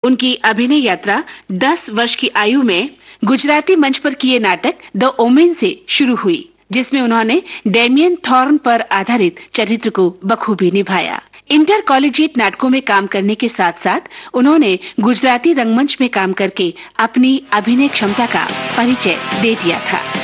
उनकी अभिनय यात्रा 10 वर्ष की आयु में गुजराती मंच पर किए नाटक द ओमेन से शुरू हुई, जिसमें उन्होंने डेमियन थॉर्न पर आधारित चरित्र को बखूबी निभाया। इंटर कॉलेजिएट नाटकों में काम करने के साथ साथ उन्होंने गुजराती रंगमंच में काम करके अपनी अभिनय क्षमता का परिचय दे दिया था।